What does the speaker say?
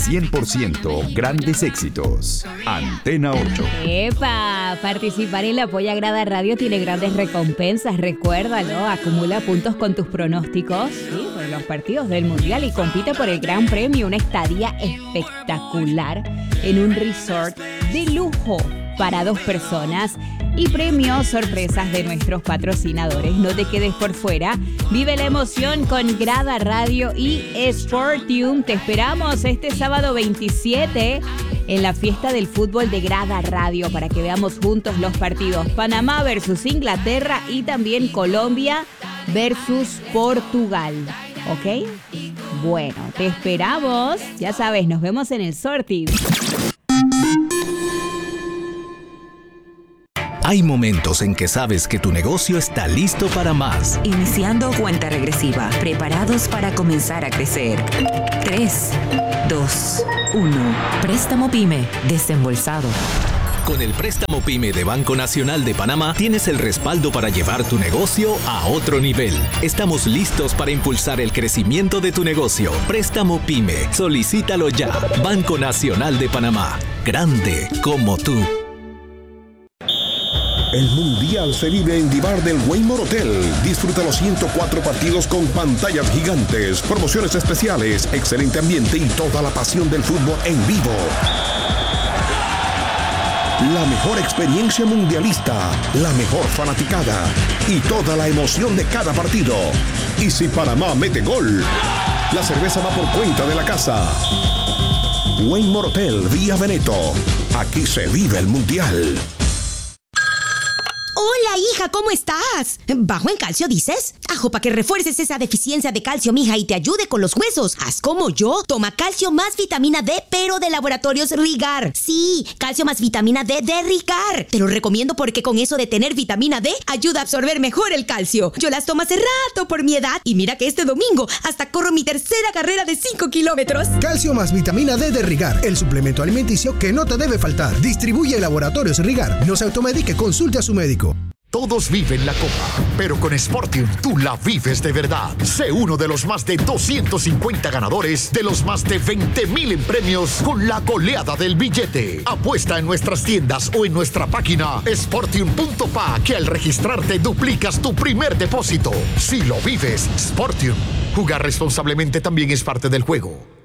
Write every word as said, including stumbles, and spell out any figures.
cien por ciento grandes éxitos. Antena ocho. ¡Epa! Participar en la Polla Grada Radio tiene grandes recompensas, recuérdalo. Acumula puntos con tus pronósticos, ¿sí?, por los partidos del Mundial y compite por el gran premio, una estadía espectacular en un resort de lujo para dos personas y premios sorpresas de nuestros patrocinadores. No te quedes por fuera. Vive la emoción con Grada Radio y Sportium. Te esperamos este sábado veintisiete en la fiesta del fútbol de Grada Radio para que veamos juntos los partidos Panamá versus Inglaterra y también Colombia versus Portugal. ¿Ok? Bueno, te esperamos. Ya sabes, nos vemos en el sorteo. Hay momentos en que sabes que tu negocio está listo para más. Iniciando cuenta regresiva, preparados para comenzar a crecer. tres, dos, uno. Préstamo PYME, desembolsado. Con el préstamo PYME de Banco Nacional de Panamá tienes el respaldo para llevar tu negocio a otro nivel. Estamos listos para impulsar el crecimiento de tu negocio. Préstamo PYME, solicítalo ya. Banco Nacional de Panamá, grande como tú. El Mundial se vive en Divar del Waymore Hotel. Disfruta los ciento cuatro partidos con pantallas gigantes, promociones especiales, excelente ambiente y toda la pasión del fútbol en vivo. La mejor experiencia mundialista, la mejor fanaticada y toda la emoción de cada partido. Y si Panamá mete gol, la cerveza va por cuenta de la casa. Waymore Hotel, Vía Veneto. Aquí se vive el Mundial. Hola, hija, ¿cómo estás? ¿Bajo en calcio, dices? Ajo, para que refuerces esa deficiencia de calcio, mija, y te ayude con los huesos. Haz como yo. Toma calcio más vitamina D, pero de Laboratorios Rigar. Sí, calcio más vitamina D de Rigar. Te lo recomiendo porque con eso de tener vitamina D, ayuda a absorber mejor el calcio. Yo las tomo hace rato por mi edad y mira que este domingo hasta corro mi tercera carrera de cinco kilómetros. Calcio más vitamina D de Rigar, el suplemento alimenticio que no te debe faltar. Distribuye Laboratorios Rigar. No se automedique, consulte a su médico. Todos viven la Copa, pero con Sportium tú la vives de verdad. Sé uno de los más de doscientos cincuenta ganadores de los más de veinte mil en premios con la goleada del billete. Apuesta en nuestras tiendas o en nuestra página sportium punto pa que al registrarte duplicas tu primer depósito. Si lo vives, Sportium. Jugar responsablemente también es parte del juego.